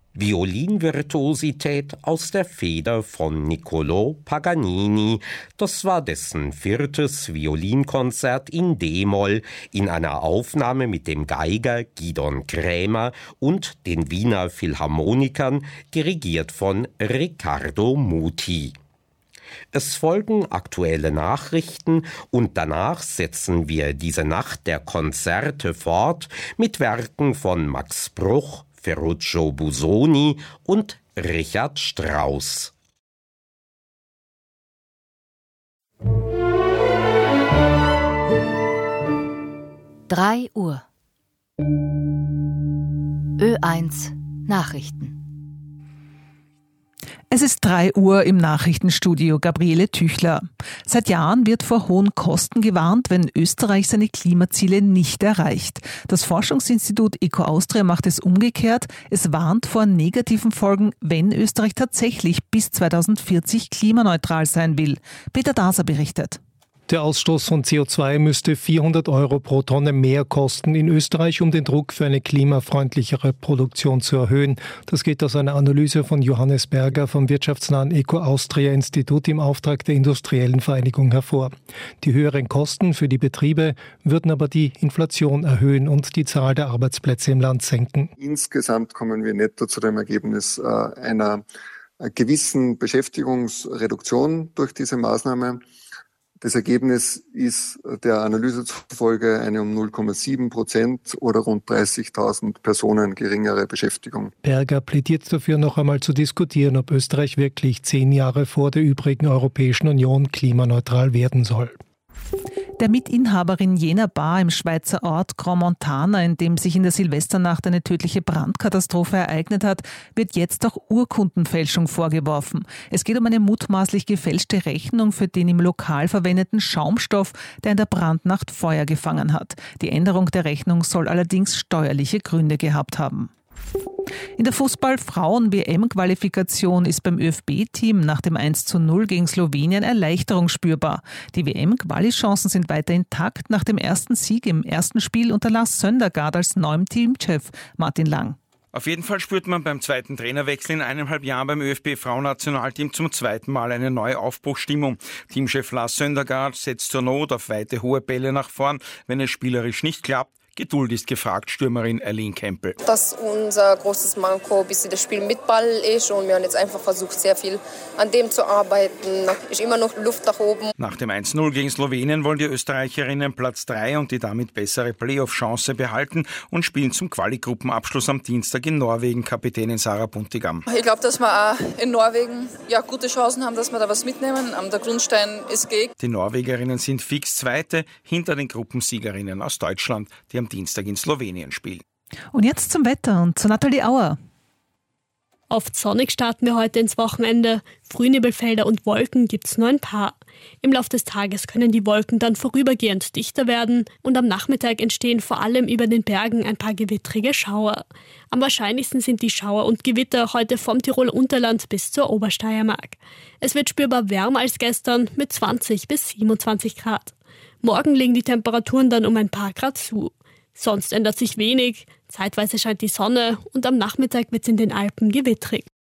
Violinvirtuosität aus der Feder von Niccolò Paganini. Das war dessen 4. Violinkonzert in D-Moll in einer Aufnahme mit dem Geiger Gidon Krämer und den Wiener Philharmonikern, dirigiert von Riccardo Muti. Es folgen aktuelle Nachrichten und danach setzen wir diese Nacht der Konzerte fort mit Werken von Max Bruch, Ferruccio Busoni und Richard Strauss. Uhr. Ö1 Nachrichten. Es ist 3 Uhr im Nachrichtenstudio, Gabriele Tüchler. Seit Jahren wird vor hohen Kosten gewarnt, wenn Österreich seine Klimaziele nicht erreicht. Das Forschungsinstitut Eco Austria macht es umgekehrt. Es warnt vor negativen Folgen, wenn Österreich tatsächlich bis 2040 klimaneutral sein will. Peter Daser berichtet. Der Ausstoß von CO2 müsste 400 € pro Tonne mehr kosten in Österreich, um den Druck für eine klimafreundlichere Produktion zu erhöhen. Das geht aus einer Analyse von Johannes Berger vom wirtschaftsnahen Eco Austria Institut im Auftrag der Industriellen Vereinigung hervor. Die höheren Kosten für die Betriebe würden aber die Inflation erhöhen und die Zahl der Arbeitsplätze im Land senken. Insgesamt kommen wir netto zu dem Ergebnis einer gewissen Beschäftigungsreduktion durch diese Maßnahme. Das Ergebnis ist der Analyse zufolge eine um 0,7% oder rund 30.000 Personen geringere Beschäftigung. Berger plädiert dafür, noch einmal zu diskutieren, ob Österreich wirklich 10 Jahre vor der übrigen Europäischen Union klimaneutral werden soll. Der Mitinhaberin jener Bar im Schweizer Ort Crans-Montana, in dem sich in der Silvesternacht eine tödliche Brandkatastrophe ereignet hat, wird jetzt auch Urkundenfälschung vorgeworfen. Es geht um eine mutmaßlich gefälschte Rechnung für den im Lokal verwendeten Schaumstoff, der in der Brandnacht Feuer gefangen hat. Die Änderung der Rechnung soll allerdings steuerliche Gründe gehabt haben. In der Fußball-Frauen-WM-Qualifikation ist beim ÖFB-Team nach dem 1:0 gegen Slowenien Erleichterung spürbar. Die WM-Quali-Chancen sind weiter intakt nach dem ersten Sieg im ersten Spiel unter Lars Søndergaard als neuem Teamchef. Martin Lang. Auf jeden Fall spürt man beim zweiten Trainerwechsel in 1,5 Jahren beim ÖFB-Frauennationalteam zum zweiten Mal eine neue Aufbruchsstimmung. Teamchef Lars Søndergaard setzt zur Not auf weite, hohe Bälle nach vorn, wenn es spielerisch nicht klappt. Geduld ist gefragt, Stürmerin Eileen Kempel. Dass unser großes Manko ein bisschen das Spiel mit Ball ist und wir haben jetzt einfach versucht, sehr viel an dem zu arbeiten. Ist immer noch Luft nach oben. Nach dem 1:0 gegen Slowenien wollen die Österreicherinnen Platz 3 und die damit bessere Playoff-Chance behalten und spielen zum Quali-Gruppenabschluss am Dienstag in Norwegen, Kapitänin Sarah Buntigam. Ich glaube, dass wir auch in Norwegen gute Chancen haben, dass wir da was mitnehmen. Der Grundstein ist gegen. Die Norwegerinnen sind fix Zweite hinter den Gruppensiegerinnen aus Deutschland, die am Dienstag in Slowenien spielen. Und jetzt zum Wetter und zu Nathalie Auer. Oft sonnig starten wir heute ins Wochenende. Frühnebelfelder und Wolken gibt's nur ein paar. Im Laufe des Tages können die Wolken dann vorübergehend dichter werden und am Nachmittag entstehen vor allem über den Bergen ein paar gewittrige Schauer. Am wahrscheinlichsten sind die Schauer und Gewitter heute vom Tiroler Unterland bis zur Obersteiermark. Es wird spürbar wärmer als gestern mit 20 bis 27 Grad. Morgen legen die Temperaturen dann um ein paar Grad zu. Sonst ändert sich wenig, zeitweise scheint die Sonne und am Nachmittag wird es in den Alpen gewittrig.